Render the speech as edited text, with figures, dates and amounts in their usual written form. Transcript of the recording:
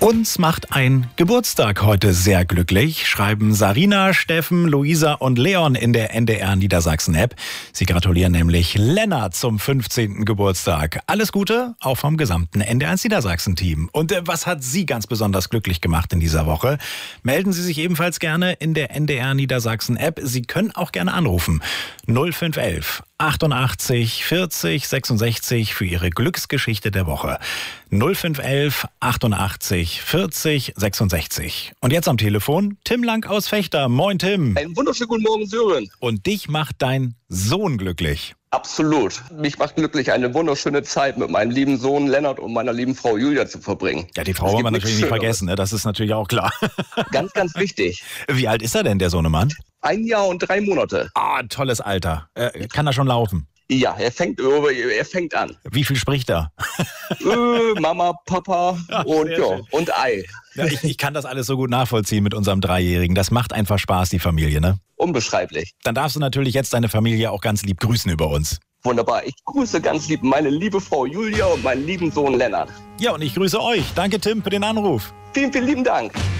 Uns macht ein Geburtstag heute sehr glücklich, schreiben Sarina, Steffen, Luisa und Leon in der NDR Niedersachsen-App. Sie gratulieren nämlich Lennart zum 15. Geburtstag. Alles Gute, auch vom gesamten NDR1 Niedersachsen-Team. Und was hat Sie ganz besonders glücklich gemacht in dieser Woche? Melden Sie sich ebenfalls gerne in der NDR Niedersachsen-App. Sie können auch gerne anrufen. 0511 88 40 66 für Ihre Glücksgeschichte der Woche. 0511 88 40 66. Und jetzt am Telefon Tim Lang aus Vechta. Moin Tim. Einen wunderschönen guten Morgen, Sören. Und dich macht dein Sohn glücklich. Absolut. Mich macht glücklich, eine wunderschöne Zeit mit meinem lieben Sohn Lennart und meiner lieben Frau Julia zu verbringen. Ja, die Frau wollen wir natürlich nicht vergessen, ne? Das ist natürlich auch klar. Ganz, ganz wichtig. Wie alt ist er denn, der Sohnemann? 1 Jahr und 3 Monate. Ah, tolles Alter. Kann er schon laufen? Ja, er fängt an. Wie viel spricht er? Mama, Papa und Ei. Ja, ich kann das alles so gut nachvollziehen mit unserem Dreijährigen. Das macht einfach Spaß, die Familie, ne? Unbeschreiblich. Dann darfst du natürlich jetzt deine Familie auch ganz lieb grüßen über uns. Wunderbar. Ich grüße ganz lieb meine liebe Frau Julia und meinen lieben Sohn Lennart. Ja, und ich grüße euch. Danke, Tim, für den Anruf. Vielen, vielen lieben Dank.